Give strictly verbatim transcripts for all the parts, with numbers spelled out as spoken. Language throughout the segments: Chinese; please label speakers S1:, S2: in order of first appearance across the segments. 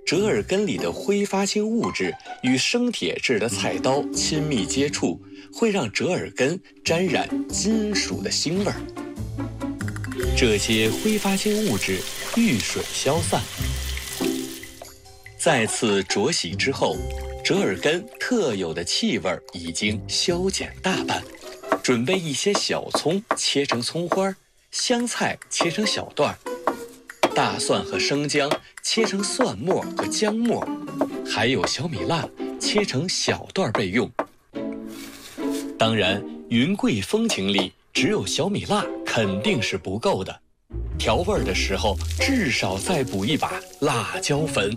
S1: 折耳根里的挥发性物质与生铁制的菜刀亲密接触，会让折耳根沾染金属的腥味儿。这些挥发性物质遇水消散。再次焯洗之后，折耳根特有的气味已经消减大半。准备一些小葱切成葱花，香菜切成小段，大蒜和生姜切成蒜末和姜末，还有小米辣切成小段备用。当然，云贵风情里只有小米辣肯定是不够的，调味的时候至少再补一把辣椒粉。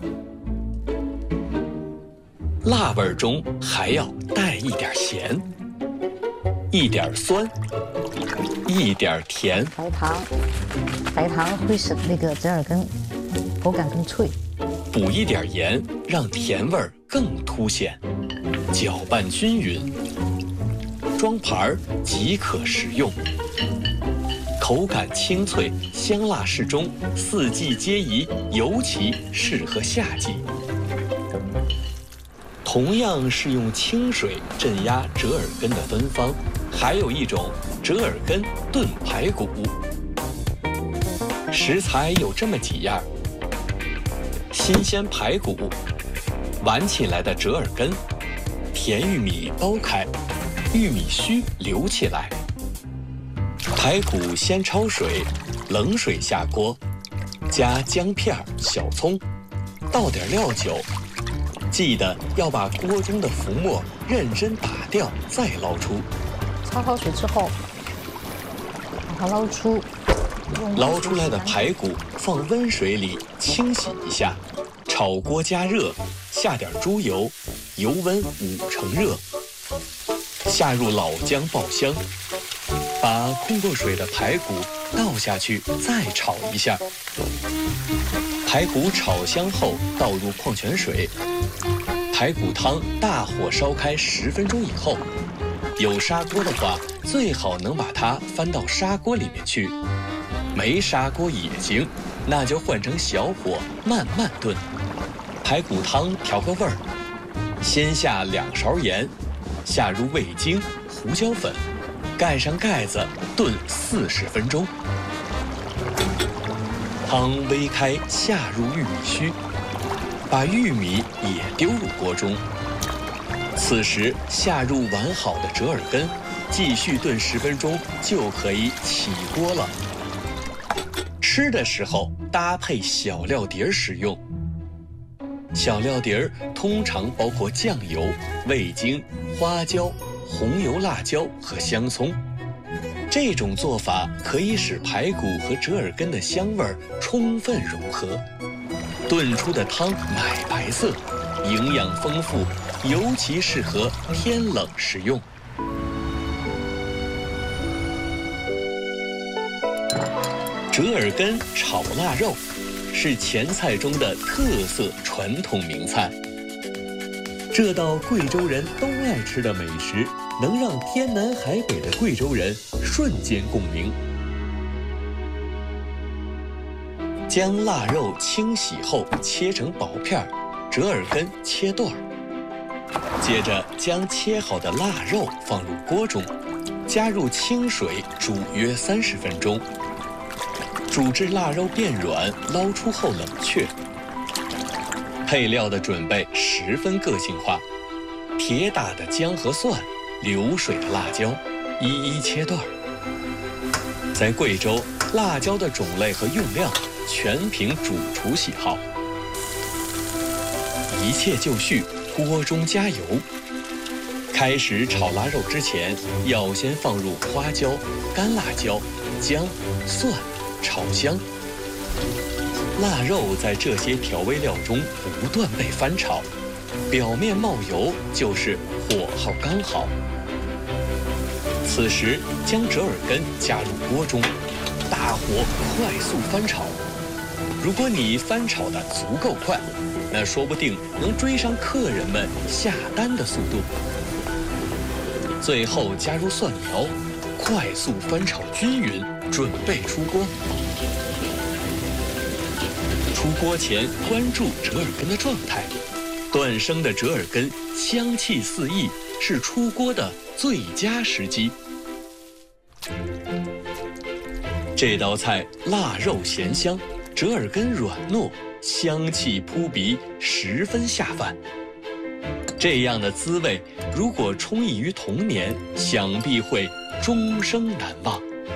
S1: 辣味中还要带一点咸，一点酸，一点甜。
S2: 白糖，白糖会使那个折耳根口感更脆。
S1: 补一点盐，让甜味儿更凸显。搅拌均匀，装盘儿即可食用。口感清脆，香辣适中，四季皆宜，尤其适合夏季。同样是用清水镇压折耳根的芬芳，还有一种折耳根炖排骨。食材有这么几样：新鲜排骨、挽起来的折耳根、甜玉米剥开，玉米须留起来。排骨先焯水，冷水下锅，加姜片、小葱，倒点料酒。记得要把锅中的浮沫认真打掉，再捞出。
S2: 焯好水之后，把它捞出。
S1: 捞出来的排骨放温水里清洗一下，炒锅加热，下点猪油，油温五成热，下入老姜爆香，把控过水的排骨倒下去，再炒一下。排骨炒香后，倒入矿泉水。排骨汤大火烧开十分钟以后，有砂锅的话，最好能把它翻到砂锅里面去。没砂锅也行，那就换成小火慢慢炖。排骨汤调个味儿，先下两勺盐，下入味精、胡椒粉，盖上盖子炖四十分钟。汤煨开，下入玉米须，把玉米也丢入锅中。此时下入完好的折耳根，继续炖十分钟就可以起锅了。吃的时候搭配小料碟食用。小料碟通常包括酱油、味精、花椒、红油辣椒和香葱。这种做法可以使排骨和折耳根的香味充分融合，炖出的汤奶白色，营养丰富，尤其适合天冷食用。折耳根炒腊肉是前菜中的特色传统名菜。这道贵州人都爱吃的美食，能让天南海北的贵州人瞬间共鸣。将腊肉清洗后切成薄片，折耳根切段。接着将切好的腊肉放入锅中，加入清水煮约三十分钟。煮至腊肉变软，捞出后冷却。配料的准备十分个性化，铁打的姜和蒜，流水的辣椒，一一切段。在贵州，辣椒的种类和用量全凭主厨喜好。一切就绪，锅中加油。开始炒腊肉之前，要先放入花椒、干辣椒、姜、蒜，炒香。腊肉在这些调味料中不断被翻炒，表面冒油就是火候刚好。此时将折耳根加入锅中，大火快速翻炒。如果你翻炒的足够快，那说不定能追上客人们下单的速度。最后加入蒜苗，快速翻炒均匀，准备出锅。 出锅前关注折耳根的状态。断生的折耳根香气四溢，是出锅的最佳时机。这道菜腊肉咸香，折耳根软糯，香气扑鼻，十分下饭。这样的滋味，如果充溢于童年，想必会终生难忘。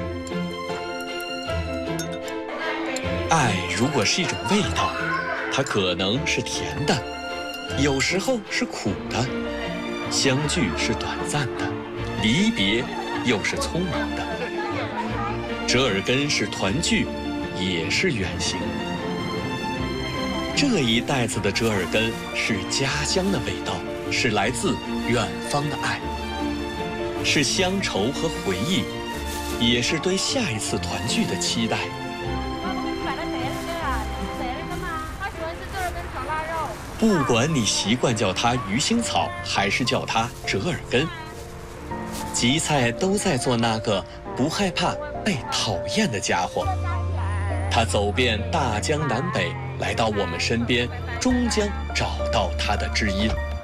S1: 爱如果是一种味道，它可能是甜的，有时候是苦的。相聚是短暂的，离别又是匆忙的。折耳根是团聚，也是远行。这一袋子的折耳根是家乡的味道，是来自远方的爱，是乡愁和回忆，也是对下一次团聚的期待。不管你习惯叫它鱼腥草，还是叫它折耳根，吉菜都在做那个不害怕被讨厌的家伙。他走遍大江南北，来到我们身边，终将找到他的知音。